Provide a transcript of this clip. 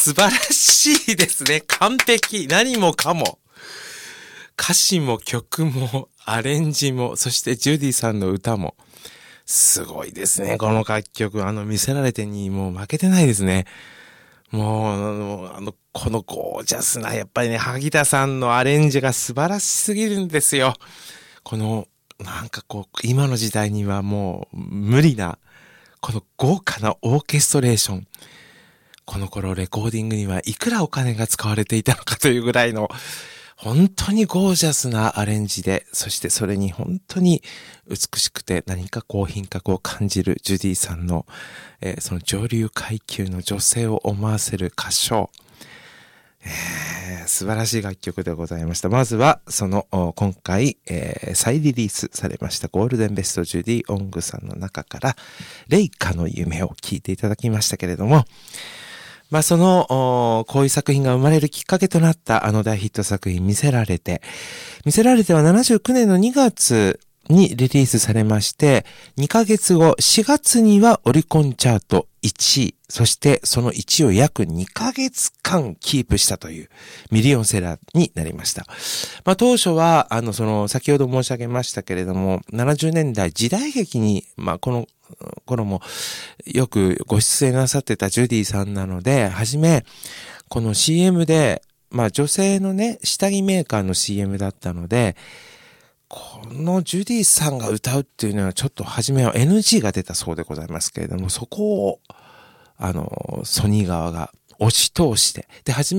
素晴らしいですね。完璧。何もかも。歌詞も曲もアレンジも、そしてジュディさんの歌も。すごいですね。この楽曲。見せられてにもう負けてないですね。もう、このゴージャスな、やっぱりね、萩田さんのアレンジが素晴らしすぎるんですよ。この、なんかこう、今の時代にはもう無理な、この豪華なオーケストレーション。この頃レコーディングにはいくらお金が使われていたのかというぐらいの、本当にゴージャスなアレンジで、そしてそれに本当に美しくて何かこう品格を感じるジュディさんの、その上流階級の女性を思わせる歌唱。素晴らしい楽曲でございました。まずは、その、今回、再リリースされましたゴールデンベストジュディ・オングさんの中から、レイカの夢を聴いていただきましたけれども、その、こういう作品が生まれるきっかけとなったあの大ヒット作品、見せられて。見せられては79年の2月にリリースされまして、2ヶ月後、4月にはオリコンチャート1位、そしてその1位を約2ヶ月間キープしたというミリオンセラーになりました。当初は、先ほど申し上げましたけれども、70年代時代劇に、この頃もよくご出演なさってたジュディさんなので、はじめ、この CM で、女性のね、下着メーカーの CM だったので、このジュディさんが歌うっていうのはちょっと初めは NG が出たそうでございますけれども、そこを、ソニー側が押し通して、で、初め